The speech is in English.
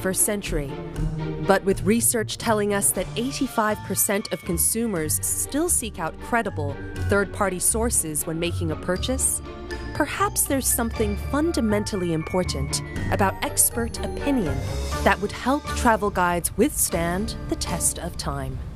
21st century. But with research telling us that 85% of consumers still seek out credible, third-party sources when making a purchase, perhaps there's something fundamentally important about expert opinion that would help travel guides withstand the test of time.